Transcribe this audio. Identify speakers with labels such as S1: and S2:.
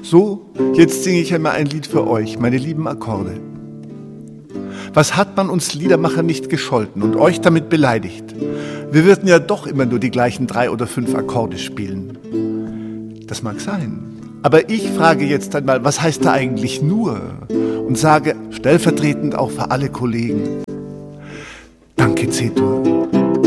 S1: So, jetzt singe ich einmal ein Lied für euch, meine lieben Akkorde. Was hat man uns Liedermacher nicht gescholten und euch damit beleidigt? Wir würden ja doch immer nur die gleichen 3 oder 5 Akkorde spielen. Das mag sein. Aber ich frage jetzt einmal, was heißt da eigentlich nur? Und sage stellvertretend auch für alle Kollegen: Danke, C-Dur.